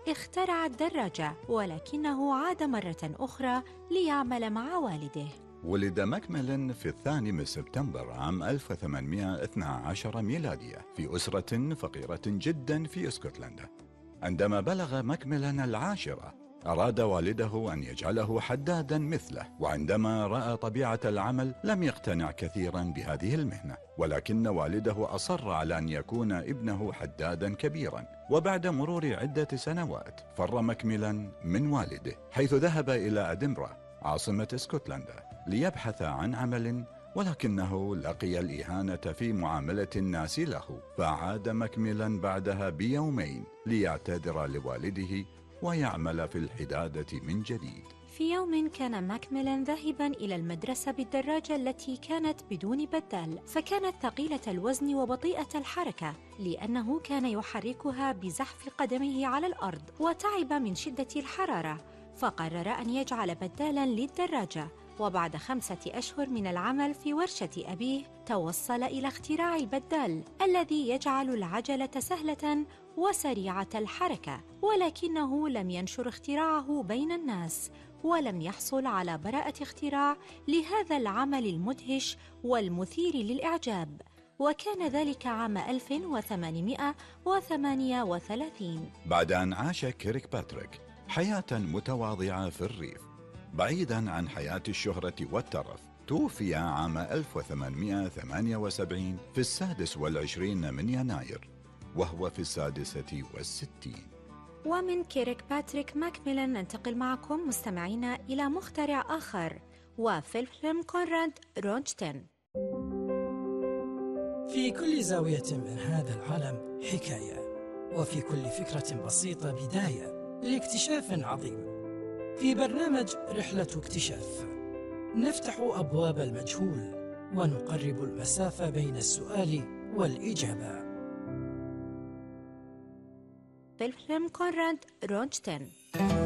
اخترع الدراجة، ولكنه عاد مرة أخرى ليعمل مع والده. ولد ماكميلان في 2 سبتمبر عام 1812 ميلادية في أسرة فقيرة جدا في اسكتلندا. عندما بلغ ماكميلان 10 أراد والده أن يجعله حدادا مثله، وعندما رأى طبيعة العمل لم يقتنع كثيرا بهذه المهنة، ولكن والده أصر على أن يكون ابنه حدادا كبيرا. وبعد مرور عدة سنوات فر ماكميلان من والده، حيث ذهب إلى أدنبرا عاصمة اسكتلندا ليبحث عن عمل، ولكنه لقي الإهانة في معاملة الناس له، فعاد ماكميلان بعدها بيومين ليعتذر لوالده ويعمل في الحدادة من جديد. في يوم كان ماكميلان ذاهبا إلى المدرسة بالدراجة التي كانت بدون بدال، فكانت ثقيلة الوزن وبطيئة الحركة لأنه كان يحركها بزحف قدمه على الأرض، وتعب من شدة الحرارة، فقرر أن يجعل بدالا للدراجة. وبعد 5 أشهر من العمل في ورشة أبيه توصل إلى اختراع البدال الذي يجعل العجلة سهلة وسريعة الحركة، ولكنه لم ينشر اختراعه بين الناس، ولم يحصل على براءة اختراع لهذا العمل المدهش والمثير للإعجاب، وكان ذلك عام 1838. بعد أن عاش كيرك باتريك حياة متواضعة في الريف بعيدا عن حياة الشهرة والترف، توفي عام 1878 في 26 من يناير وهو في 66. ومن كيرك باتريك ماكميلان ننتقل معكم مستمعينا إلى مخترع آخر، وفيلم كونراد رونشتن. في كل زاوية من هذا العالم حكاية، وفي كل فكرة بسيطة بداية لاكتشاف عظيم. في برنامج رحلة اكتشاف نفتح أبواب المجهول ونقرب المسافة بين السؤال والإجابة. فيلم كونراد رونشتن.